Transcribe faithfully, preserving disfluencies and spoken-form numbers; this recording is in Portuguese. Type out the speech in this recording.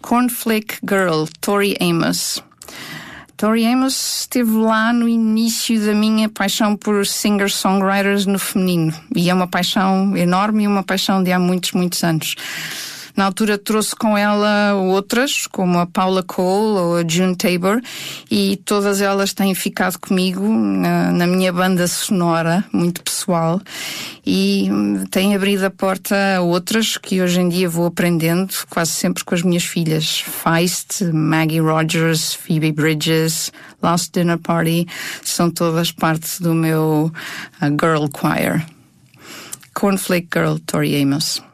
Cornflake Girl, Tori Amos. Tori Amos esteve lá no início da minha paixão por singer-songwriters no feminino. E é uma paixão enorme e uma paixão de há muitos, muitos anos. Na altura trouxe com ela outras, como a Paula Cole ou a June Tabor, e todas elas têm ficado comigo na, na minha banda sonora, muito pessoal, e têm abrido a porta a outras que hoje em dia vou aprendendo quase sempre com as minhas filhas. Feist, Maggie Rogers, Phoebe Bridges, Last Dinner Party, são todas parte do meu uh, girl choir. Cornflake Girl, Tori Amos.